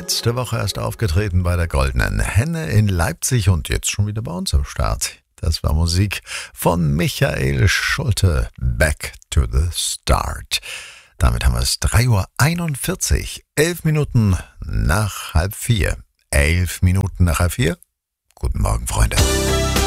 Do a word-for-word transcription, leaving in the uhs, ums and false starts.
Letzte Woche erst aufgetreten bei der Goldenen Henne in Leipzig und jetzt schon wieder bei uns am Start. Das war Musik von Michael Schulte. Back to the Start. Damit haben wir es drei Uhr einundvierzig, elf Minuten nach halb vier. Elf Minuten nach halb vier. Guten Morgen, Freunde.